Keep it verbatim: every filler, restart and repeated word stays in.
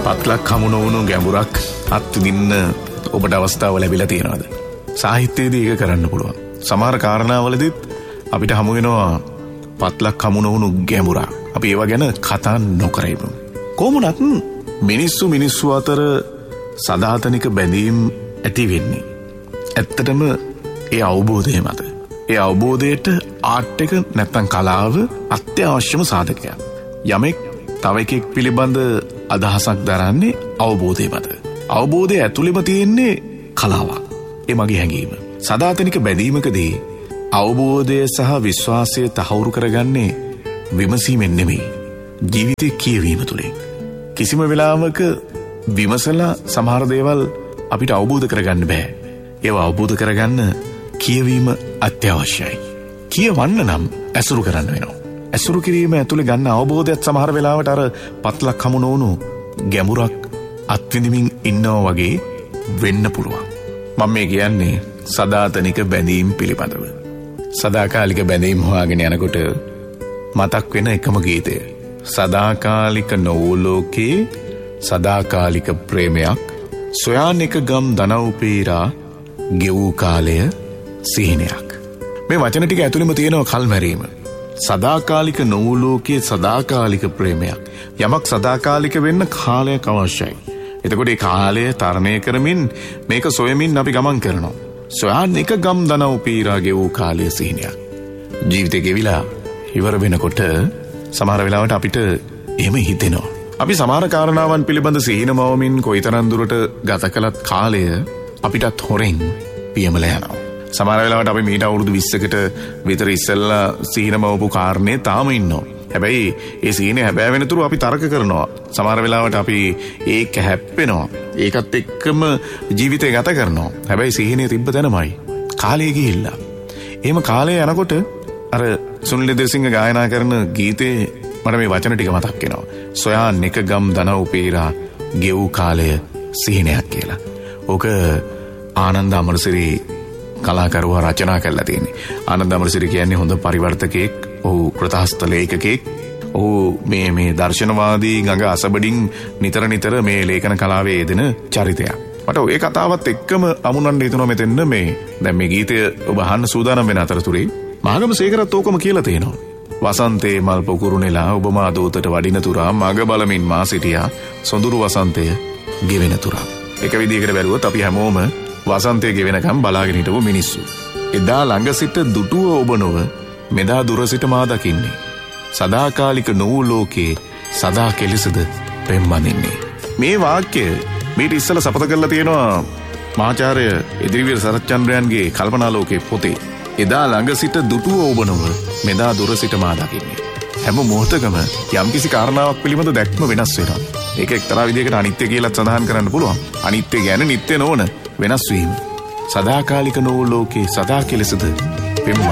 පත්ලක් හමු නොවුණු ගැඹුරක් අත්විඳින්න ඔබට අවස්ථාව ලැබිලා තියෙනවද? සාහිත්‍යයේදී ඒක කරන්න පුළුවන්. සමහර කාරණාවලදීත් අපිට හමු වෙනවා පත්ලක් හමු නොවුණු ගැඹුරක්. අපි ඒව ගැන කතා නොකර ඉමු. කොහොමුණත් මිනිස්සු මිනිස්සු අතර සදාතනික බැඳීම් ඇති වෙන්නේ ඇත්තටම ඒ අවබෝධය මත. ඒ අවබෝධයට ආර්ට් එක නැත්නම් කලාව අත්‍යවශ්‍යම සාධකයක්. යමෙක් තව එකෙක් පිළිබඳ අදහසක් දරන්නේ අවබෝධය මත. අවබෝධය ඇතුළෙම තියෙන්නේ කලාවක්. ඒ මගේ හැඟීම. සදාතනික බැඳීමකදී අවබෝධය සහ විශ්වාසය තහවුරු කරගන්නේ විමසීමෙන් නෙමෙයි, ජීවිතේ කියවීම තුළින්. කිසිම වෙලාවක විමසලා සමහර දේවල් අපිට අවබෝධ කරගන්න බෑ. ඒව අවබෝධ කරගන්න කියවීම අත්‍යවශ්‍යයි. කියවන්න නම් ඇසුරු කරන්න වෙනවා. ඇසුරු කිරීම ඇතුළේ ගන්න අවබෝධයත් සමහර වෙලාවට අර පත්ලක් හමු නොවුණු ගැඹුරක් අත්විඳිමින් ඉන්නවා වගේ වෙන්න පුළුවන්. මම මේ කියන්නේ සදාතනික බැඳීම් පිළිබඳව. සදාකාලික බැඳීම් හොයාගෙන යනකොට මතක් වෙන එකම ගීතය. සදාකාලික නොවූ ලෝකේ සදාකාලික ප්‍රේමයක් සොයාන් එක ගම් දනව් පීරා ගෙවූ කාලය සිහිනයක්. මේ වචන ටික ඇතුළෙම තියෙනවා කල්මැරීම. සදාකාලික නොවූ ලෝකයේ සදාකාලික ප්‍රේමයක්. යමක් සදාකාලික වෙන්න කාලයක් අවශ්‍යයි. එතකොට ඒ කාලය තරණය කරමින් මේක සොයමින් අපි ගමන් කරනවා. සොයාන් එක ගම් දනව් පීරා ගෙවූ කාලය සිහිනයක්. ජීවිතේ ගෙවිලා ඉවර වෙනකොට සමහර වෙලාවට අපිට එහෙම හිතෙනවා. අපි සමහර කාරණාවන් පිළිබඳ සිහින මවමින් කොයිතරම් දුරට ගත කළත් කාලය අපිටත් හොරෙන් පියමල යනවා. සමහර වෙලාවට අපි මීට අවුරුදු විස්සකට විතර ඉස්සෙල්ලා සිහින මවපු කාරණේ තාම ඉන්නවා. හැබැයි ඒ සිහිනේ හැබෑ වෙනතුරු අපි තර්ක කරනවා. සමහර වෙලාවට අපි ඒක හැප්පෙනවා. ඒකත් එක්කම ජීවිතය ගත කරනවා. හැබැයි සිහිනේ තිබ්බ තැනමයි කාලය ගිහිල්ලා. එහෙම කාලය යනකොට අර සුනිල් දෙසිංහ ගායනා කරන ගීතේ මට මේ වචන ටික මතක් වෙනවා. සොයාන් එක ගම් දනව් පීරා ගෙවූ කාලය සිහිනයක් කියලා. ඕක ආනන්ද අමරසිරි කලාකරුවා රචනා කරලා තියෙන්නේ. ආනන්ද අමරසිරි කියන්නේ හොඳ පරිවර්තකයෙක්. ඔහු කෘතහස්ත ලේඛකයෙක්. ඔහු මේ මේ දර්ශනවාදී ගඟ අසබඩින් නිතර නිතර මේ ලේඛන කලාවේ යෙදෙන චරිතයක්. මට ඒ කතාවත් එක්කම අමුණන්න හිතුණා මෙතෙන්න මේ දැන් මේ ගීතය ඔබ අහන්න සූදානම් වෙන අතරතුරේ මාගම සේකරත් ඕකම කියලා තියෙනවා. වසන්තේ මල් පොකුරු නෙලා ඔබ මා දෝතට වඩින තුරා මග බලමින් මා සිටියා සොඳුරු වසන්තය ගෙවෙන තුරා. එක විදිහකට බැලුවොත් අපි හැමෝම වසන්තය ගෙවෙනකම් බලාගෙන හිටපු මිනිස්සු. එදා ළඟ සිට දුටුව ඔබ නොව මෙදා දුර සිට මා දකින්නේ. සදාකාලික නොවූ ලෝකේ සදා කෙලෙසද පෙම්බඳින්නේ. මේ වාක්‍ය මීට ඉස්සෙල්ලා සපත කරලා තියෙනවා මහාචාර්ය එදිරිවීර සරච්චන්ද්‍රයන්ගේ කල්පනාලෝකයේ පොතේ. එදා ළඟ සිට දුටුව ඔබ නොව මෙදා දුර සිට මා දකින්නේ. හැම මොහොතකම යම්කිසි කාරණාවක් පිළිබඳ දැක්ම වෙනස් වෙනවා. ඒක එක්තරා විදිහකට අනිත්‍ය කියලා සඳහන් කරන්න පුළුවන්. අනිත්‍ය කියන්නේ නිට්ටය නොවන වෙනස් වීම. සදාකාලික නොවූ ලෝකේ සදා කෙලෙසද පෙම්බඳින්නේ.